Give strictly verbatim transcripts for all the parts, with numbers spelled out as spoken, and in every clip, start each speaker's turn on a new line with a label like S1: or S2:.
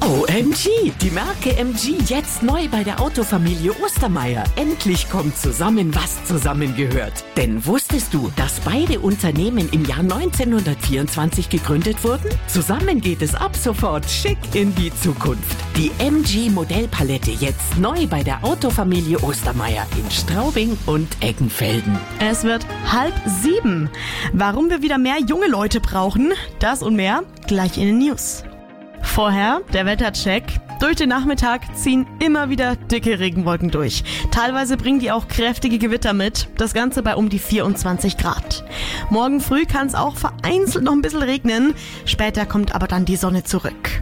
S1: O M G, die Marke M G jetzt neu bei der Autofamilie Ostermeier. Endlich kommt zusammen, was zusammengehört. Denn wusstest du, dass beide Unternehmen im Jahr neunzehnhundertvierundzwanzig gegründet wurden? Zusammen geht es ab sofort schick in die Zukunft. Die M G Modellpalette jetzt neu bei der Autofamilie Ostermeier in Straubing und Eggenfelden.
S2: Es wird halb sieben. Warum wir wieder mehr junge Leute brauchen, das und mehr gleich in den News. Vorher der Wettercheck. Durch den Nachmittag ziehen immer wieder dicke Regenwolken durch. Teilweise bringen die auch kräftige Gewitter mit. Das Ganze bei um die vierundzwanzig Grad. Morgen früh kann es auch vereinzelt noch ein bisschen regnen. Später kommt aber dann die Sonne zurück.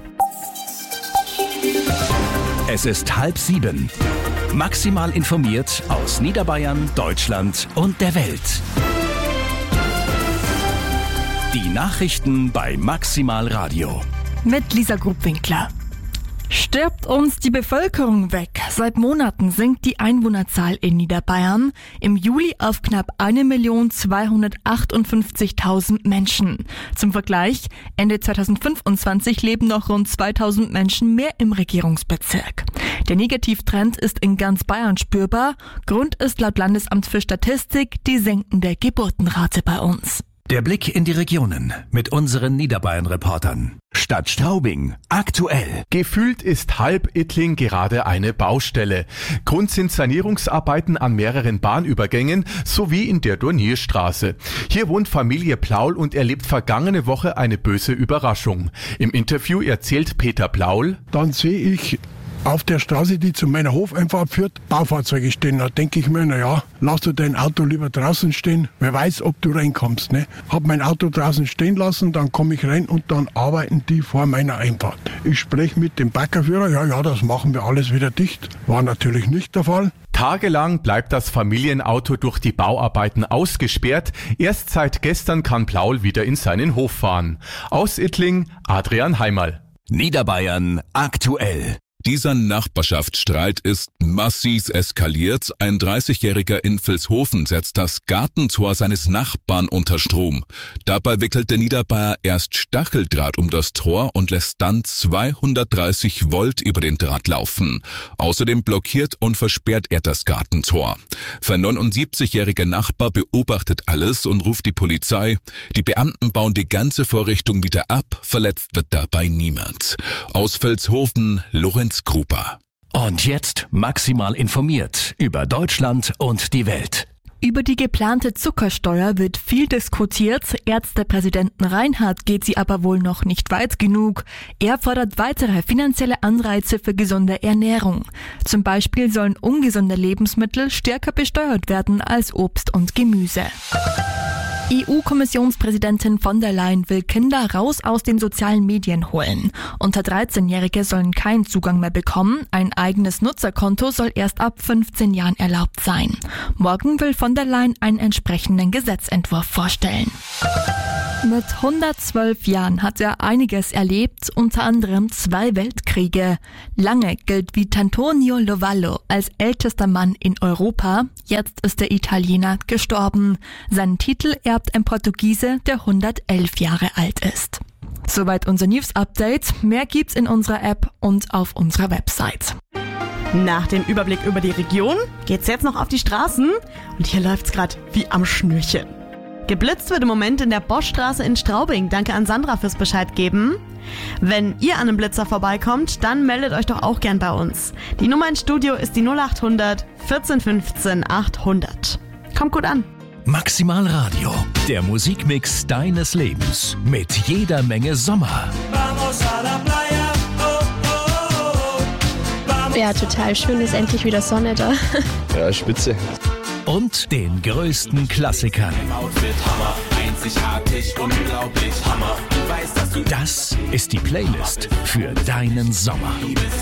S3: Es ist halb sieben. Maximal informiert aus Niederbayern, Deutschland und der Welt. Die Nachrichten bei Maximal Radio.
S4: Mit Lisa Grubwinkler. Stirbt uns die Bevölkerung weg? Seit Monaten sinkt die Einwohnerzahl in Niederbayern. Im Juli auf knapp eine Million zweihundertachtundfünfzigtausend Menschen. Zum Vergleich, Ende zweitausendfünfundzwanzig leben noch rund zweitausend Menschen mehr im Regierungsbezirk. Der Negativtrend ist in ganz Bayern spürbar. Grund ist laut Landesamt für Statistik die sinkende Geburtenrate bei uns.
S3: Der Blick in die Regionen mit unseren Niederbayern-Reportern. Stadt Straubing, aktuell.
S5: Gefühlt ist halb Ittling gerade eine Baustelle. Grund sind Sanierungsarbeiten an mehreren Bahnübergängen sowie in der Dornierstraße. Hier wohnt Familie Plaul und erlebt vergangene Woche eine böse Überraschung. Im Interview erzählt Peter Plaul:
S6: Dann sehe ich auf der Straße, die zu meiner Hofeinfahrt führt, Baufahrzeuge stehen. Da denke ich mir, na ja, lass du dein Auto lieber draußen stehen. Wer weiß, ob du reinkommst, ne? Hab mein Auto draußen stehen lassen, dann komme ich rein und dann arbeiten die vor meiner Einfahrt. Ich spreche mit dem Baggerführer, ja, ja, das machen wir alles wieder dicht. War natürlich nicht der Fall.
S5: Tagelang bleibt das Familienauto durch die Bauarbeiten ausgesperrt. Erst seit gestern kann Plaul wieder in seinen Hof fahren. Aus Ittling, Adrian Heimerl.
S3: Niederbayern, aktuell.
S7: Dieser Nachbarschaftsstreit ist massiv eskaliert. Ein dreißigjähriger in Vilshofen setzt das Gartentor seines Nachbarn unter Strom. Dabei wickelt der Niederbayer erst Stacheldraht um das Tor und lässt dann zweihundertdreißig Volt über den Draht laufen. Außerdem blockiert und versperrt er das Gartentor. Der neunundsiebzigjährige Nachbar beobachtet alles und ruft die Polizei. Die Beamten bauen die ganze Vorrichtung wieder ab. Verletzt wird dabei niemand. Aus Vilshofen, Lorenz Gruber.
S3: Und jetzt maximal informiert über Deutschland und die Welt.
S4: Über die geplante Zuckersteuer wird viel diskutiert. Ärztepräsidenten Reinhardt geht sie aber wohl noch nicht weit genug. Er fordert weitere finanzielle Anreize für gesunde Ernährung. Zum Beispiel sollen ungesunde Lebensmittel stärker besteuert werden als Obst und Gemüse. E U-Kommissionspräsidentin von der Leyen will Kinder raus aus den sozialen Medien holen. Unter dreizehnjährige sollen keinen Zugang mehr bekommen. Ein eigenes Nutzerkonto soll erst ab fünfzehn Jahren erlaubt sein. Morgen will von der Leyen einen entsprechenden Gesetzentwurf vorstellen. Mit hundertzwölf Jahren hat er einiges erlebt, unter anderem zwei Weltkriege. Lange gilt Vittorio Lovallo als ältester Mann in Europa. Jetzt ist der Italiener gestorben. Seinen Titel erbt ein Portugiese, der hundertelf Jahre alt ist. Soweit unser News-Update. Mehr gibt's in unserer App und auf unserer Website.
S2: Nach dem Überblick über die Region geht's jetzt noch auf die Straßen. Und hier läuft's gerade wie am Schnürchen. Geblitzt wird im Moment in der Boschstraße in Straubing. Danke an Sandra fürs Bescheid geben. Wenn ihr an einem Blitzer vorbeikommt, dann meldet euch doch auch gern bei uns. Die Nummer ins Studio ist die null acht hundert vierzehn fünfzehn achthundert. Kommt gut an.
S3: Maximal Radio, der Musikmix deines Lebens mit jeder Menge Sommer.
S8: Ja, total schön, ist endlich wieder Sonne da.
S9: Ja, spitze.
S3: Und den größten Klassikern. Das ist die Playlist für deinen Sommer.